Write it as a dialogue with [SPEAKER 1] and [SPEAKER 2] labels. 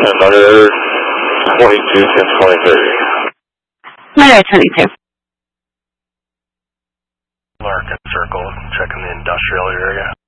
[SPEAKER 1] another 22, 1023.
[SPEAKER 2] Another 22.
[SPEAKER 3] Larkin Circle, checking the industrial area.